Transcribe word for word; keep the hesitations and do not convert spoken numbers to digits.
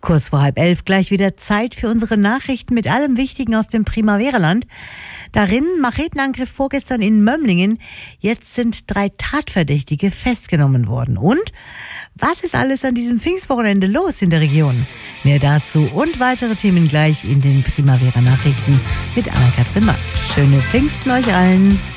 Kurz vor halb elf gleich wieder Zeit für unsere Nachrichten mit allem Wichtigen aus dem Primavera-Land. Darin Machetenangriff vorgestern in Mömlingen. Jetzt sind drei Tatverdächtige festgenommen worden. Und was ist alles an diesem Pfingstwochenende los in der Region? Mehr dazu und weitere Themen gleich in den Primavera-Nachrichten mit Anna-Kathrin Mack. Schöne Pfingsten euch allen!